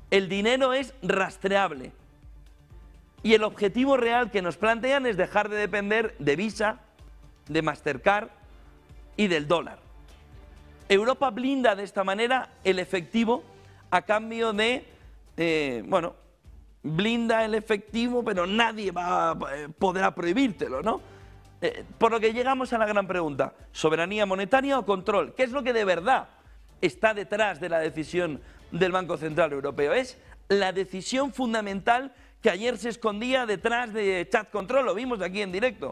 El dinero es rastreable. Y el objetivo real que nos plantean es dejar de depender de Visa, de Mastercard y del dólar. Europa blinda de esta manera el efectivo a cambio de, blinda el efectivo, pero nadie va a poder prohibírtelo, ¿no? Por lo que llegamos a la gran pregunta, ¿soberanía monetaria o control? ¿Qué es lo que de verdad está detrás de la decisión del Banco Central Europeo? Es la decisión fundamental que ayer se escondía detrás de Chat Control, lo vimos aquí en directo,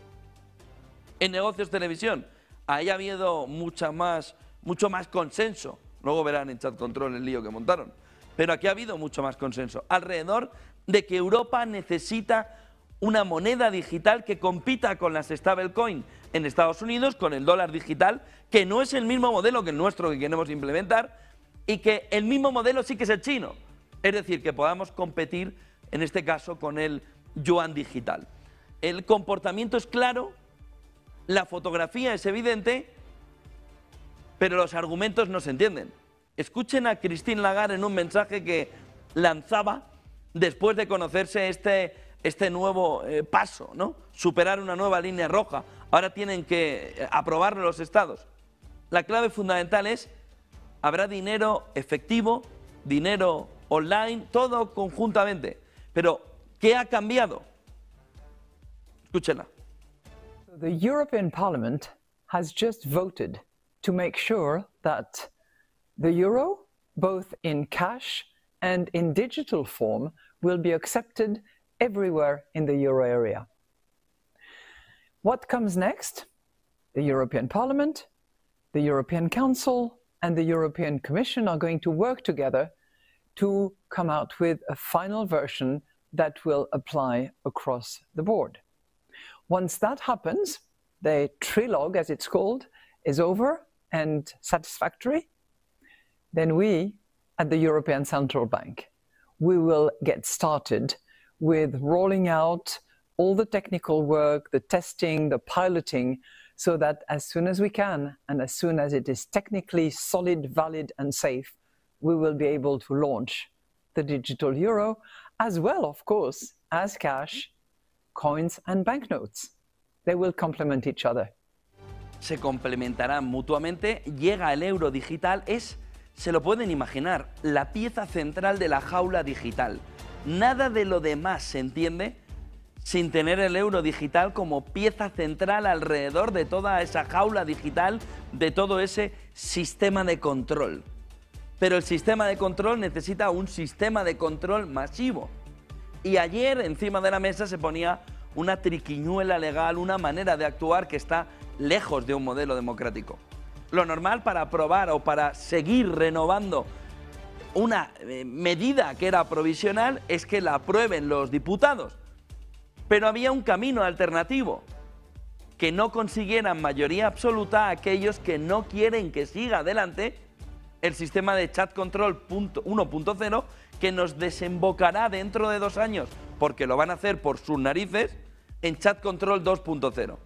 en Negocios Televisión. Ahí ha habido mucho más consenso, luego verán en Chat Control el lío que montaron, pero aquí ha habido mucho más consenso alrededor de que Europa necesita una moneda digital que compita con las stablecoin en Estados Unidos, con el dólar digital, que no es el mismo modelo que el nuestro que queremos implementar, y que el mismo modelo sí que es el chino, es decir, que podamos competir en este caso con el yuan digital. El comportamiento es claro, la fotografía es evidente, pero los argumentos no se entienden. Escuchen a Christine Lagarde en un mensaje que lanzaba después de conocerse este nuevo paso, ¿no? Superar una nueva línea roja. Ahora tienen que aprobarlo los estados. La clave fundamental es, habrá dinero efectivo, dinero online, todo conjuntamente. Pero, ¿qué ha cambiado? Escúchenla. The European Parliament has just voted to make sure that the euro, both in cash and in digital form, will be accepted everywhere in the euro area. What comes next? The European Parliament, the European Council, and the European Commission are going to work together to come out with a final version that will apply across the board. Once that happens, the trilogue, as it's called, is over and satisfactory, then we, at the European Central Bank, we will get started with rolling out all the technical work, the testing, the piloting, so that as soon as we can, and as soon as it is technically solid, valid, and safe, we will be able to launch the digital euro, as well, of course, as cash, coins, and banknotes. They will complement each other. Se complementarán mutuamente. Llega el euro digital, se lo pueden imaginar, la pieza central de la jaula digital. Nada de lo demás se entiende sin tener el euro digital como pieza central alrededor de toda esa jaula digital, de todo ese sistema de control. Pero el sistema de control necesita un sistema de control masivo. Y ayer encima de la mesa se ponía una triquiñuela legal, una manera de actuar que está lejos de un modelo democrático. Lo normal para aprobar o para seguir renovando una medida que era provisional es que la aprueben los diputados. Pero había un camino alternativo, que no consiguieran mayoría absoluta aquellos que no quieren que siga adelante el sistema de Chat Control 1.0, que nos desembocará dentro de 2 años, porque lo van a hacer por sus narices, en Chat Control 2.0.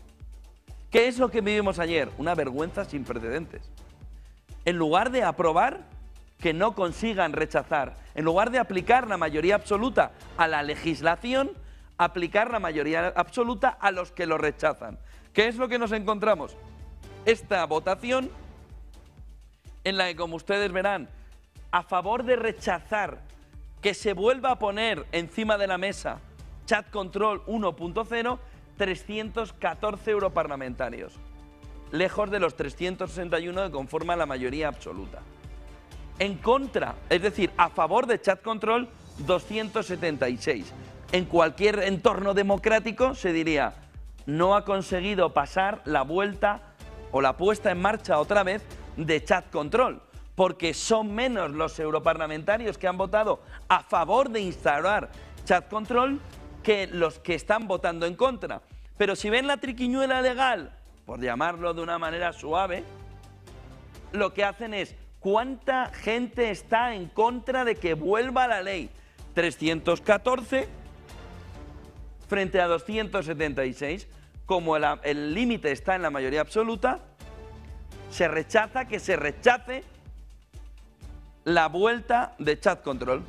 ¿Qué es lo que vivimos ayer? Una vergüenza sin precedentes. En lugar de aprobar, que no consigan rechazar. En lugar de aplicar la mayoría absoluta a la legislación, aplicar la mayoría absoluta a los que lo rechazan. ¿Qué es lo que nos encontramos? Esta votación en la que, como ustedes verán, a favor de rechazar que se vuelva a poner encima de la mesa Chat Control 1.0, 314 europarlamentarios, lejos de los 361 que conforman la mayoría absoluta. En contra, es decir, a favor de Chat Control, 276. En cualquier entorno democrático se diría, no ha conseguido pasar la vuelta o la puesta en marcha otra vez de Chat Control, porque son menos los europarlamentarios que han votado a favor de instaurar Chat Control que los que están votando en contra. Pero si ven la triquiñuela legal, por llamarlo de una manera suave, lo que hacen es, ¿cuánta gente está en contra de que vuelva la ley? 314 frente a 276. Como el límite está en la mayoría absoluta, se rechaza que se rechace la vuelta de chat control.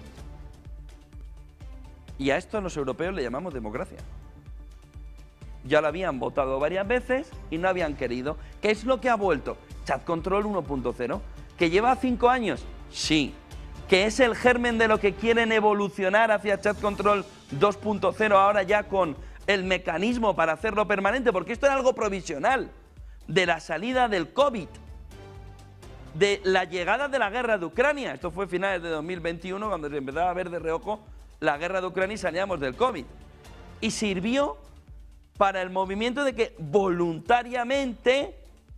Y a esto los europeos le llamamos democracia. Ya lo habían votado varias veces y no habían querido. ¿Qué es lo que ha vuelto? Chat control 1.0. ¿Que lleva 5 años? Sí. ¿Que es el germen de lo que quieren evolucionar hacia chat control 2.0 ahora ya con el mecanismo para hacerlo permanente? Porque esto era algo provisional de la salida del COVID, de la llegada de la guerra de Ucrania. Esto fue finales de 2021 cuando se empezaba a ver de reojo la guerra de Ucrania y salíamos del COVID. Y sirvió para el movimiento de que voluntariamente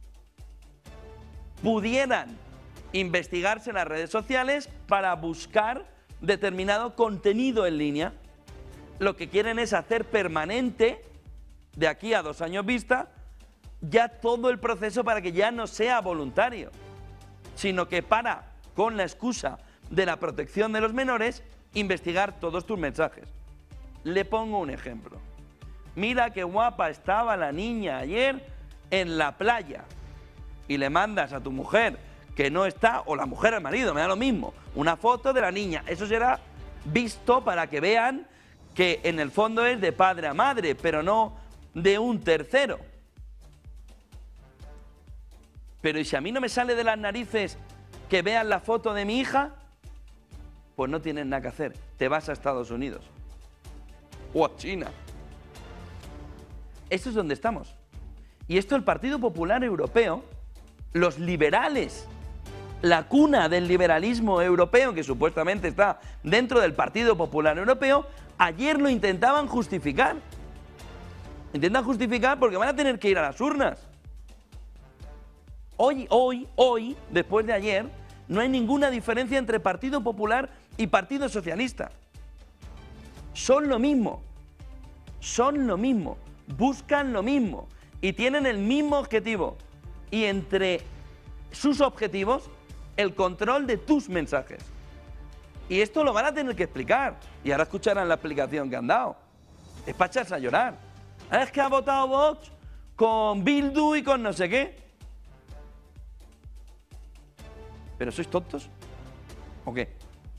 pudieran investigarse en las redes sociales para buscar determinado contenido en línea. Lo que quieren es hacer permanente, de aquí a 2 años vista, ya todo el proceso para que ya no sea voluntario, sino que para, con la excusa de la protección de los menores, investigar todos tus mensajes. Le pongo un ejemplo. Mira qué guapa estaba la niña ayer en la playa. Y le mandas a tu mujer que no está, o la mujer al marido, me da lo mismo, una foto de la niña. Eso será visto para que vean que en el fondo es de padre a madre, pero no de un tercero. Pero ¿y si a mí no me sale de las narices que vean la foto de mi hija? Pues no tienes nada que hacer, te vas a Estados Unidos o a China. Esto es donde estamos. Y esto el Partido Popular Europeo, los liberales, la cuna del liberalismo europeo, que supuestamente está dentro del Partido Popular Europeo, ayer lo intentaban justificar. Intentan justificar porque van a tener que ir a las urnas. Hoy, después de ayer, no hay ninguna diferencia entre Partido Popular y Partido Socialista. Son lo mismo. Son lo mismo. Buscan lo mismo. Y tienen el mismo objetivo. Y entre sus objetivos, el control de tus mensajes. Y esto lo van a tener que explicar. Y ahora escucharán la explicación que han dado. Es para echarse a llorar. Es que ha votado Vox con Bildu y con no sé qué. ¿Pero sois tontos? ¿O qué?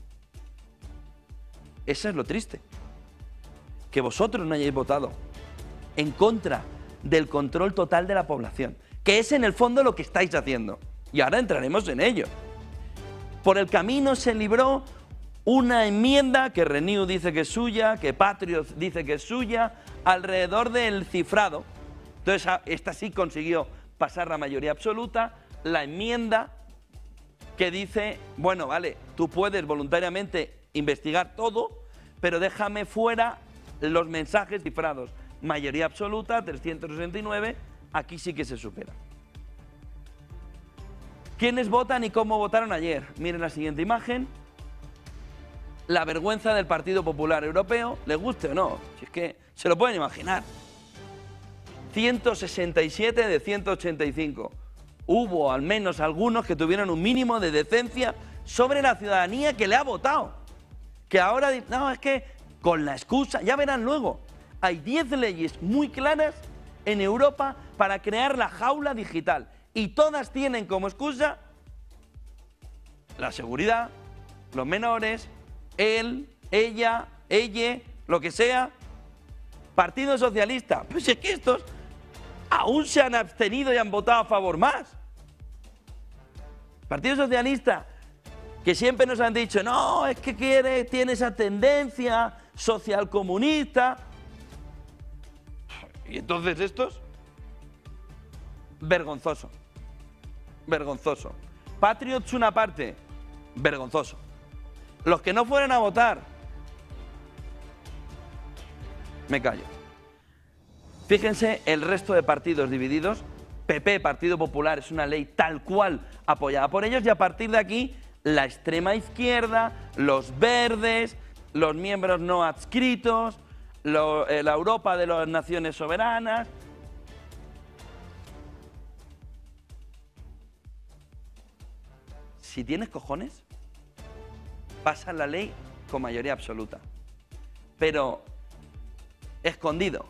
Eso es lo triste. Que vosotros no hayáis votado en contra del control total de la población. Que es en el fondo lo que estáis haciendo. Y ahora entraremos en ello. Por el camino se libró una enmienda que Renew dice que es suya, que Patriot dice que es suya, alrededor del cifrado. Entonces esta sí consiguió pasar la mayoría absoluta. La enmienda que dice, bueno, vale, tú puedes voluntariamente investigar todo, pero déjame fuera los mensajes cifrados. Mayoría absoluta, 369, aquí sí que se supera. ¿Quiénes votan y cómo votaron ayer? Miren la siguiente imagen. La vergüenza del Partido Popular Europeo, les guste o no, si es que se lo pueden imaginar. 167 de 185. Hubo al menos algunos que tuvieron un mínimo de decencia sobre la ciudadanía que le ha votado. Que ahora, no, es que con la excusa, ya verán luego, hay 10 leyes muy claras en Europa para crear la jaula digital. Y todas tienen como excusa la seguridad, los menores, él, ella, lo que sea. Partido Socialista, pues es que estos aún se han abstenido y han votado a favor más. Partido Socialista, que siempre nos han dicho, no, es que tiene esa tendencia social comunista. Y entonces estos, vergonzoso. Vergonzoso. Patriots una parte, vergonzoso. Los que no fueran a votar, me callo. Fíjense el resto de partidos divididos. PP, Partido Popular, es una ley tal cual apoyada por ellos, y a partir de aquí la extrema izquierda, los verdes, los miembros no adscritos, la Europa de las naciones soberanas. Si tienes cojones, pasa la ley con mayoría absoluta. Pero escondido,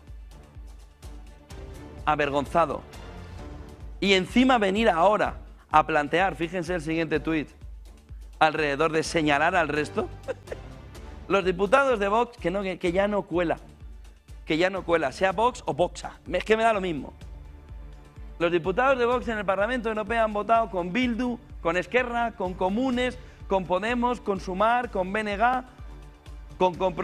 avergonzado, y encima venir ahora a plantear, fíjense el siguiente tuit, alrededor de señalar al resto. Los diputados de Vox, que ya no cuela. Que ya no cuela, sea Vox o Voxa. Es que me da lo mismo. Los diputados de Vox en el Parlamento Europeo han votado con Bildu, con Esquerra, con Comunes, con Podemos, con Sumar, con BNG, con